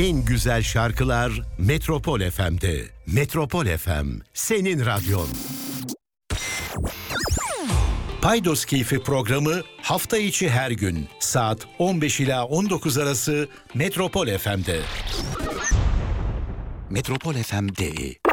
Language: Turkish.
En güzel şarkılar Metropol FM'de. Metropol FM, senin radyon. Paydos Keyfi programı hafta içi her gün saat 15 ila 19 arası Metropol FM'de. Metropol FM.de